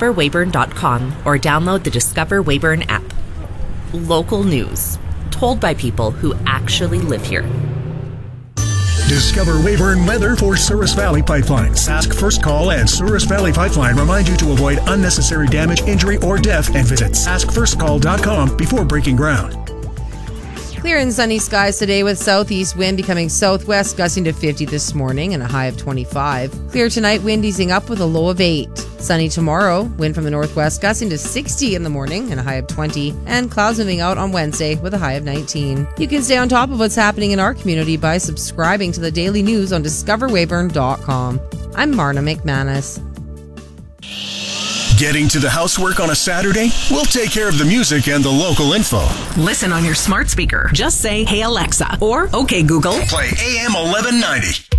discoverweyburn.com or download the Discover Weyburn app. Local news, told by people who actually live here. Discover Weyburn weather for Souris Valley Pipeline. Sask First Call and Souris Valley Pipeline remind you to avoid unnecessary damage, injury, or death and visit saskfirstcall.com before breaking ground. Clear and sunny skies today with southeast wind becoming southwest, gusting to 50 this morning and a high of 25. Clear tonight, wind easing up with a low of 8. Sunny tomorrow, wind from the northwest gusting to 60 in the morning and a high of 20. And clouds moving out on Wednesday with a high of 19. You can stay on top of what's happening in our community by subscribing to the daily news on discoverweyburn.com. I'm Marna McManus. Getting to the housework on a Saturday? We'll take care of the music and the local info. Listen on your smart speaker. Just say, "Hey Alexa," or "Okay Google." Play AM 1190.